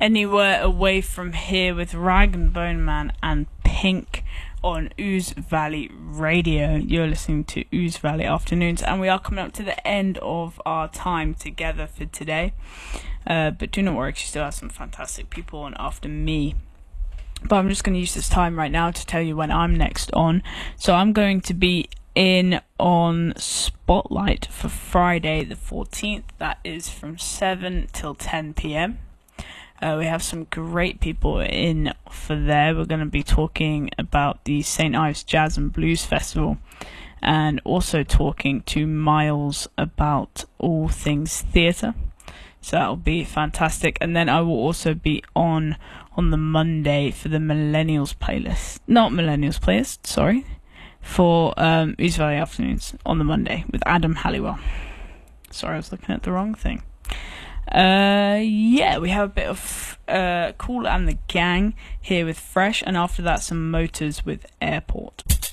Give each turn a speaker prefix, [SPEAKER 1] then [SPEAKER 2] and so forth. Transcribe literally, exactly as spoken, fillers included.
[SPEAKER 1] Anywhere Away From Here with Rag and Bone Man and Pink on Ooze Valley Radio. You're listening to Ooze Valley Afternoons, and we are coming up to the end of our time together for today. Uh, but do not worry, you still have some fantastic people on after me. But I'm just going to use this time right now to tell you when I'm next on. So I'm going to be in on Spotlight for Friday the fourteenth. That is from seven till ten p.m. Uh, we have some great people in for there. We're going to be talking about the Saint Ives Jazz and Blues Festival, and also talking to Miles about all things theatre. So that'll be fantastic. And then I will also be on on the Monday for the Millennials playlist. Not Millennials playlist, sorry. For um, Ooze Valley Afternoons on the Monday with Adam Halliwell. Sorry, I was looking at the wrong thing. Uh, yeah, we have a bit of uh, Kool and the Gang here with Fresh, and after that some Motors with Airport.